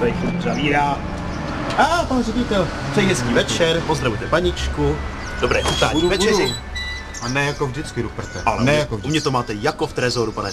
tady chvíli zavírá. A pan ředitel, přeji hezký večer, pozdravujte paničku. Dobré chutání večeři. A ne jako vždycky, Ruperte. Ale ne u jako mě vždycky. to máte jako v trezoru, pane